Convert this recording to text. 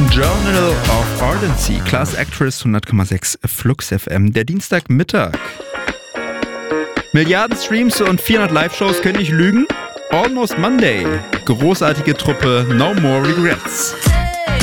Journal of Ardency, Class Actress 100,6 Flux FM, der Dienstagmittag. Milliarden Streams und 400 Live-Shows können nicht lügen. Almost Monday, großartige Truppe, No More Regrets.